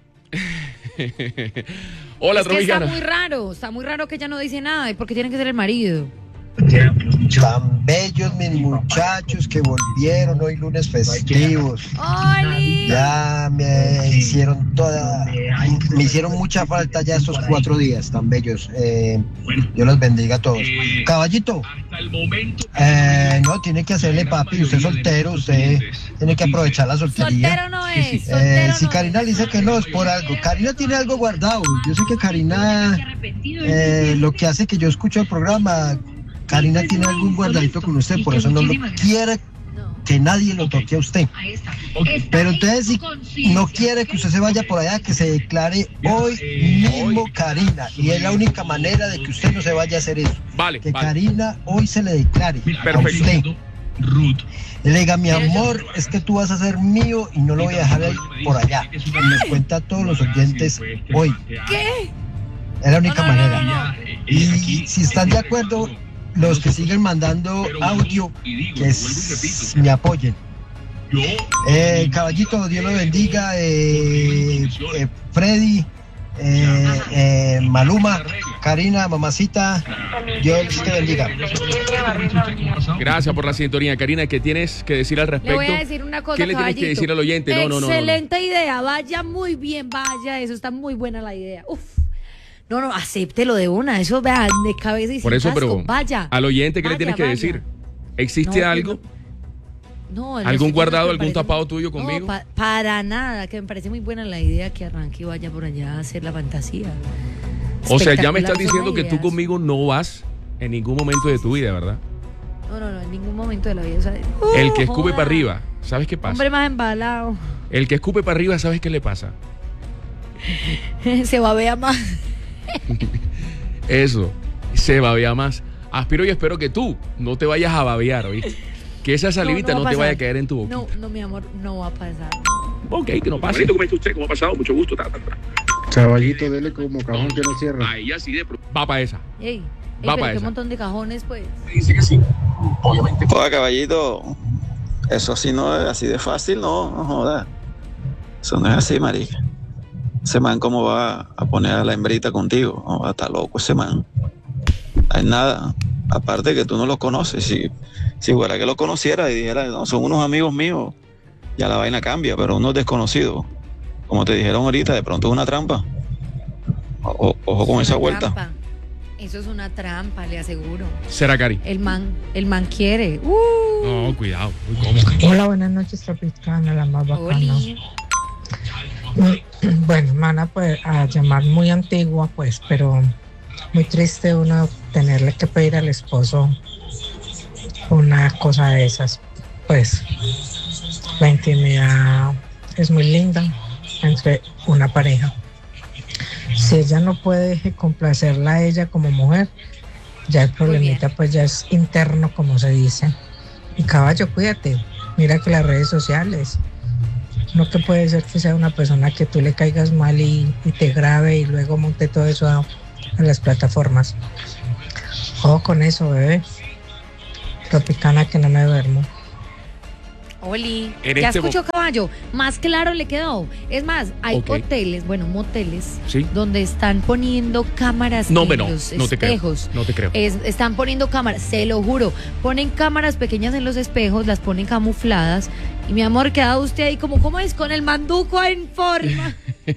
Hola, es que Tropicana. Está muy raro, está muy raro que ella no dice nada. ¿Y por qué tiene que ser el marido? Tan bellos mis muchachos que volvieron hoy lunes festivos. ¡Oli! Ya me hicieron toda, me hicieron mucha falta ya estos cuatro días tan bellos. Eh, Dios los bendiga a todos. Caballito, eh, no, tiene que hacerle papi, usted es soltero, usted tiene que aprovechar la soltería. Soltero no es. Soltero Eh, si no Karina es. dice que no, es por algo. Karina tiene algo guardado. Yo sé que Karina, eh, lo que hace que yo escucho el programa, Karina tiene algún guardadito con usted, por eso no lo quiere que nadie lo toque a usted. Pero entonces, si no quiere que usted se vaya por allá, que se declare hoy mismo Karina. Y es la única manera de que usted no se vaya a hacer eso. Vale, que vale. Karina hoy se le declare a usted. Le diga, mi amor, es que tú vas a ser mío y no lo voy a dejar ahí por allá. Y les cuenta a todos los oyentes hoy. ¿Qué? Es la única No, no, manera. no, no. Y si están de acuerdo, los que siguen mandando audio, que s- me apoyen. Eh, caballito, Dios lo bendiga. Eh, eh, Freddy, eh, eh, Maluma, Karina, mamacita, Dios te bendiga. Gracias por la sintonía, Karina. ¿Qué tienes que decir al Le respecto? voy a decir una cosa, ¿Qué le tienes caballito. que decir al oyente? No, no, no, no, no. Excelente idea, vaya muy bien, vaya, eso está muy buena la idea. Uf. No, no, acéptelo de una, eso vean de cabeza y Por sin eso, casco. pero Vaya. al oyente, ¿qué le vaya, tienes que vaya. decir? ¿Existe No, algo? No, el ¿Algún estoy guardado, diciendo que algún me parece- tapado tuyo conmigo? No, pa- para nada, que me parece muy buena la idea que arranque y vaya por allá a hacer la fantasía. O sea, ya me Espectacular, estás son diciendo que tú ideas. conmigo no vas en ningún momento de tu vida, ¿verdad? No, no, no, en ningún momento de la vida. O sea, El uh, que escupe joda. para arriba, ¿sabes qué pasa? Hombre más embalado. El que escupe para arriba, ¿sabes qué le pasa? Se babea más. Eso, se babea más. Aspiro y espero que tú no te vayas a babear, ¿oíste? Que esa salivita no, va te vaya a pasar. caer en tu boca. No, no, mi amor, no va a pasar. Ok, que no pase. ¿Cómo está usted? ¿Cómo ha pasado? Mucho gusto. Ta, ta, ta. Caballito, dele como cajón que no cierra. Ahí así de pro- Va para esa. Ey, ey, Va pero pa' qué esa. montón de cajones, pues. Dice que sí. Obviamente. Joda, caballito. Eso así no es así de fácil, no, no joda. Eso no es así, marica. Ese man, ¿cómo va a poner a la hembrita contigo? No, está loco ese man. No hay nada. Aparte que tú no los conoces. Si, si fuera que lo conociera y dijera, no, son unos amigos míos, ya la vaina cambia, pero unos desconocidos, como te dijeron ahorita, de pronto es una trampa. O- ojo con esa vuelta. Trampa. Eso es una trampa, le aseguro. ¿Será, Cari? El man, el man quiere. Uh. No, cuidado. Uy, ¿cómo? Hola, buenas noches, Tropicana, la más bacana. Oli. Bueno, mana, pues a llamar muy antigua, pues, pero muy triste uno tenerle que pedir al esposo una cosa de esas. Pues la intimidad es muy linda entre una pareja. Si ella no puede complacerla a ella como mujer, ya el problemita pues ya es interno, como se dice. Y caballo, cuídate, mira que las redes sociales, no que puede ser que sea una persona que tú le caigas mal y, y te grabe y luego monte todo eso a, a las plataformas. Ojo con eso, bebé. Tropicana, que no me duermo. Oli, En ya este escuchó, caballo, más claro le quedó. Es más, hay Ok. hoteles, bueno, moteles, Sí. donde están poniendo cámaras No, en me no, los no te creo, espejos. no te creo. Es- están poniendo cámaras, se lo juro. Ponen cámaras pequeñas en los espejos, las ponen camufladas. Y mi amor, queda usted ahí como, ¿cómo es? Con el manduco en forma.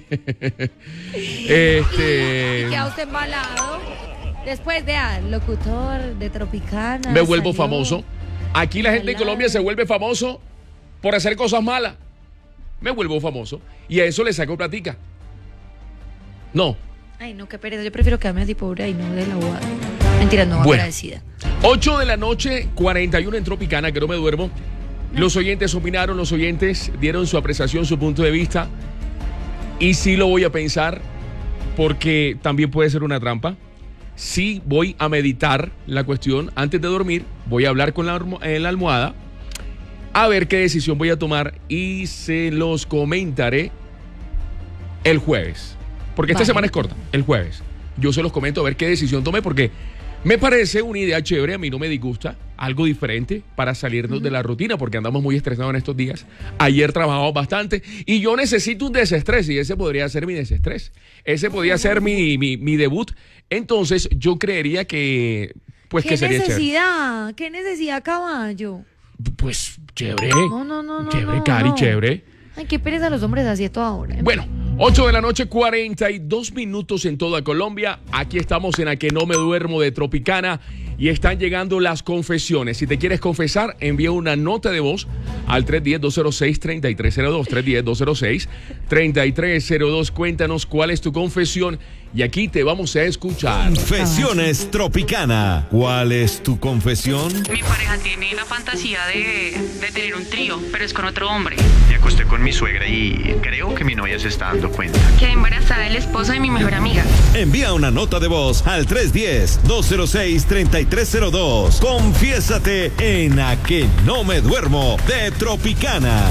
Este. Y queda usted embalado. Después, vea, locutor de Tropicana. Me vuelvo salió. famoso. Aquí la gente de Colombia se vuelve famoso por hacer cosas malas. Me vuelvo famoso. Y a eso le saco platica. No. Ay, no, qué pereza. Yo prefiero quedarme así pobre y no de la bobada. Mentira, no, Bueno. agradecida. ocho de la noche, cuarenta y uno en Tropicana, que no me duermo. Los oyentes opinaron, los oyentes dieron su apreciación, su punto de vista. Y sí lo voy a pensar, porque también puede ser una trampa. Sí voy a meditar la cuestión antes de dormir. Voy a hablar con la, almo- en la almohada, a ver qué decisión voy a tomar y se los comentaré el jueves. Porque esta Vale. semana es corta, el jueves. Yo se los comento a ver qué decisión tomé, porque me parece una idea chévere, a mí no me disgusta, algo diferente para salirnos de la rutina, porque andamos muy estresados en estos días. Ayer trabajamos bastante y yo necesito un desestrés, y ese podría ser mi desestrés. Ese podría ser mi, mi, mi debut. Entonces yo creería que, pues, ¿Qué que sería chévere. necesidad? ¿Qué necesidad, caballo? Pues chévere. No, no, no, no. Chévere, no, Cari, no. chévere. Ay, qué pereza los hombres así a toda hora. Bueno, ocho de la noche, cuarenta y dos minutos en toda Colombia. Aquí estamos en A Que No Me Duermo de Tropicana y están llegando las confesiones. Si te quieres confesar, envía una nota de voz al tres uno cero, dos cero seis, tres tres cero dos. tres uno cero, dos cero seis, tres tres cero dos. Cuéntanos cuál es tu confesión y aquí te vamos a escuchar. Confesiones Tropicana. ¿Cuál es tu confesión? Mi pareja tiene la fantasía de, de tener un trío, pero es con otro hombre. Me acosté con mi suegra y creo que mi novia se está dando cuenta. Quedé embarazada del esposo de mi mejor amiga. Envía una nota de voz al tres uno cero, dos cero seis, tres tres cero dos. Confiésate en A Que No Me Duermo de Tropicana.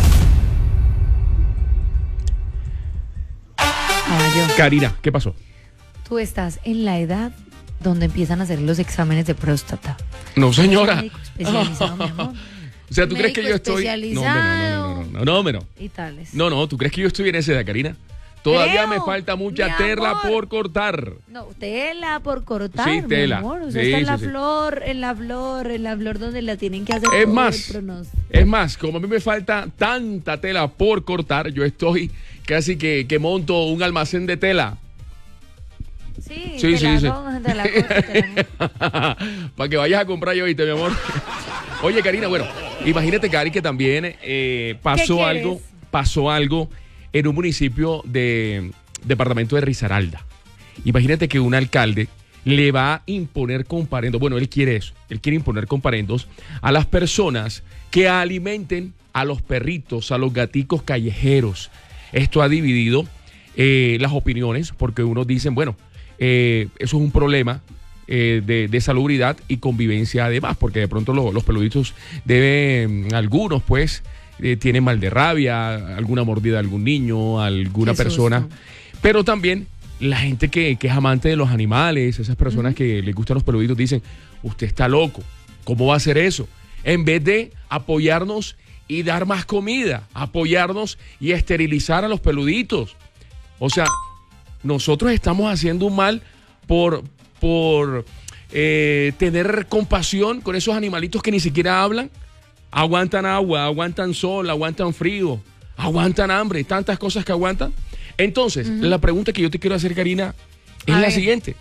Caballo, Karina, ¿qué pasó? tú estás en la edad donde empiezan a hacer los exámenes de próstata. No, señora. Médico especializado, mi amor. O sea, ¿tú crees que Médico yo estoy...? No, hombre, no, no, no, no, no, hombre, no. Y tales. No, no, ¿tú crees que yo estoy en esa edad, Karina? Todavía Creo, me falta mucha mi tela amor. por cortar. No, tela por cortar, Sí, tela. mi amor. Usted Sí, está en sí, la sí. flor, en la flor, en la flor donde la tienen que hacer Es todo más, el pronóstico. es más, como a mí me falta tanta tela por cortar, yo estoy casi que, que monto un almacén de tela. Sí, Sí, te sí, la sí. pongo, te la corto, te la- Para que vayas a comprar yo, ¿viste, mi amor? Oye, Karina, bueno, imagínate, Cari, que también eh, pasó ¿Qué algo, quieres? pasó algo en un municipio de departamento de Risaralda. Imagínate que un alcalde le va a imponer comparendos. Bueno, él quiere eso. Él quiere imponer comparendos a las personas que alimenten a los perritos, a los gaticos callejeros. Esto ha dividido eh, las opiniones, porque unos dicen, bueno, eh, eso es un problema eh, de, de salubridad y convivencia además, porque de pronto lo- los peluditos deben, algunos pues, eh, tienen mal de rabia, alguna mordida de algún niño, alguna Qué persona. susto. Pero también la gente que, que es amante de los animales, esas personas que les gustan los peluditos, dicen, usted está loco, ¿cómo va a hacer eso? En vez de apoyarnos y dar más comida, apoyarnos y esterilizar a los peluditos. O sea, nosotros estamos haciendo un mal por, por eh, tener compasión con esos animalitos que ni siquiera hablan. Aguantan agua, aguantan sol, aguantan frío, aguantan hambre, tantas cosas que aguantan. Entonces, Ujú. la pregunta que yo te quiero hacer, Karina, es A la ver. siguiente.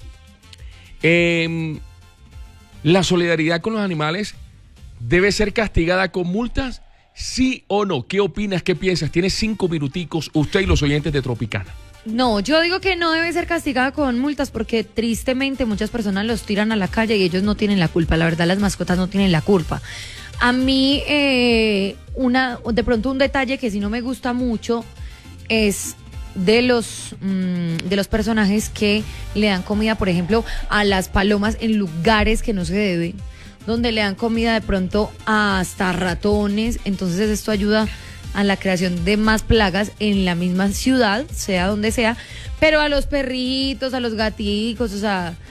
Em, ¿La solidaridad con los animales debe ser castigada con multas? ¿Sí o no? ¿Qué opinas? ¿Qué piensas? Tienes cinco minuticos, usted y los oyentes de Tropicana. No, yo digo que no debe ser castigada con multas porque tristemente muchas personas los tiran a la calle y ellos no tienen la culpa. La verdad, las mascotas no tienen la culpa. A mí, eh, una, de pronto un detalle que sí no me gusta mucho es de los, mm, de los personajes que le dan comida, por ejemplo, a las palomas en lugares que no se deben, donde le dan comida de pronto hasta ratones. Entonces esto ayuda a la creación de más plagas en la misma ciudad, sea donde sea, pero a los perritos, a los gaticos, o sea,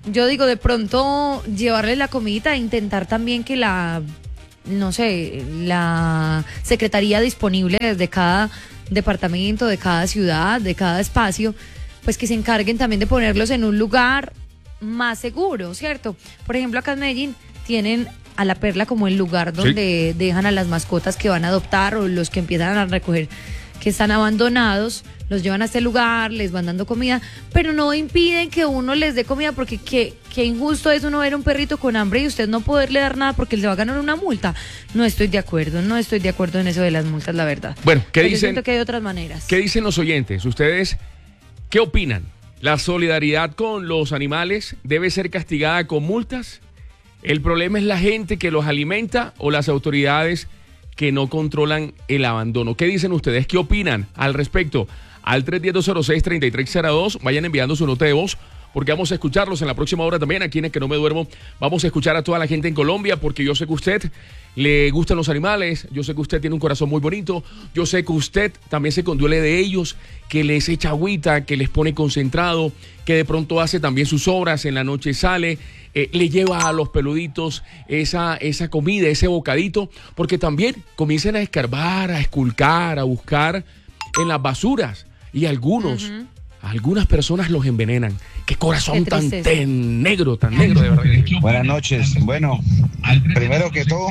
yo digo, de pronto llevarle la comida e intentar también que la, no sé, la secretaría disponible desde cada departamento, de cada ciudad, de cada espacio, pues que se encarguen también de ponerlos en un lugar más seguro, ¿cierto? Por ejemplo, acá en Medellín tienen a La Perla como el lugar donde sí. dejan a las mascotas que van a adoptar o los que empiezan a recoger que están abandonados, los llevan a este lugar, les van dando comida, pero no impiden que uno les dé comida, porque qué, qué injusto es uno ver a un perrito con hambre y usted no poderle dar nada porque le va a ganar una multa. No estoy de acuerdo, no estoy de acuerdo en eso de las multas, la verdad. Bueno, ¿qué pero dicen? Yo siento que hay otras maneras. ¿Qué dicen los oyentes? ¿Ustedes qué opinan? ¿La solidaridad con los animales debe ser castigada con multas? ¿El problema es la gente que los alimenta o las autoridades que no controlan el abandono? ¿Qué dicen ustedes? ¿Qué opinan al respecto? Al tres uno cero, dos cero seis, tres tres cero dos, vayan enviando su nota de voz, porque vamos a escucharlos en la próxima hora también, aquí en Es Que No Me Duermo. Vamos a escuchar a toda la gente en Colombia, porque yo sé que a usted le gustan los animales, yo sé que usted tiene un corazón muy bonito, yo sé que usted también se conduele de ellos, que les echa agüita, que les pone concentrado, que de pronto hace también sus obras, en la noche sale, eh, le lleva a los peluditos esa, esa comida, ese bocadito, porque también comienzan a escarbar, a esculcar, a buscar en las basuras, y algunos, uh-huh. algunas personas los envenenan. Qué corazón Qué tan, tan negro, tan negro, de verdad. Buenas noches. Bueno, primero que todo,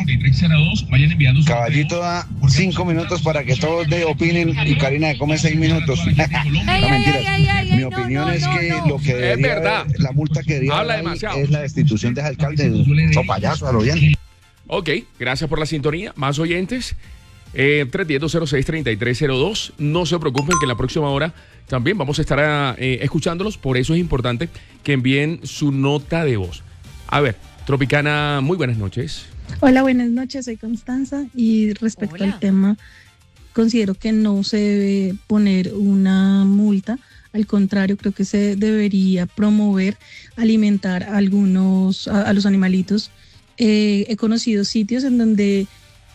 Caballito da cinco minutos para que todos de opinen y Karina de come seis minutos. No, mentiras. Mi opinión es que lo que debería haber, la multa que debería haber es la destitución de ese alcalde. No, payaso, a lo bien. Ok, gracias por la sintonía. Más oyentes. Eh, tres uno cero, dos cero seis, tres tres cero dos. No se preocupen que en la próxima hora también vamos a estar eh, escuchándolos. Por eso es importante que envíen su nota de voz. A ver, Tropicana, muy buenas noches. Hola, buenas noches, soy Constanza y respecto Hola. al tema, considero que no se debe poner una multa. Al contrario, creo que se debería promover, alimentar a algunos, a, a los animalitos. Eh, he conocido sitios en donde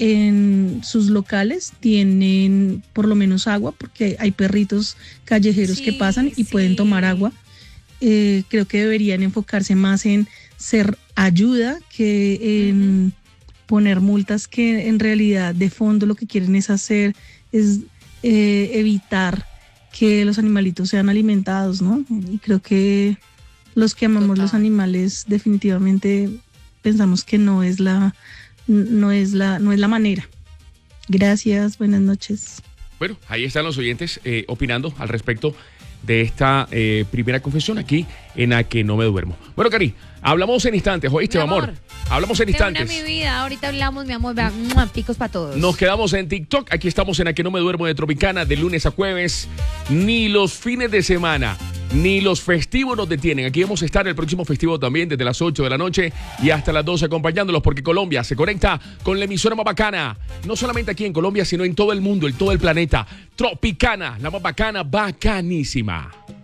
en sus locales tienen por lo menos agua, porque hay perritos callejeros sí, que pasan y sí. pueden tomar agua. Eh, creo que deberían enfocarse más en ser ayuda que en uh-huh. poner multas, que en realidad de fondo lo que quieren es hacer es eh, evitar que los animalitos sean alimentados, ¿no? Y creo que los que amamos Total. los animales definitivamente pensamos que no es la no es la no es la manera. Gracias, buenas noches. Bueno, ahí están los oyentes eh, opinando al respecto de esta eh, primera confesión aquí en A Que No Me Duermo. Bueno, Cari, hablamos en instantes, ¿oíste, mi amor? amor? Hablamos en instantes. Una, mi vida, ahorita hablamos, mi amor, vea, picos para todos. Nos quedamos en TikTok, aquí estamos en A Que No Me Duermo de Tropicana, de lunes a jueves. Ni los fines de semana, ni los festivos nos detienen. Aquí vamos a estar el próximo festivo también desde las ocho de la noche y hasta las doce acompañándolos, porque Colombia se conecta con la emisora más bacana, no solamente aquí en Colombia, sino en todo el mundo, en todo el planeta. Tropicana, la más bacana, bacanísima.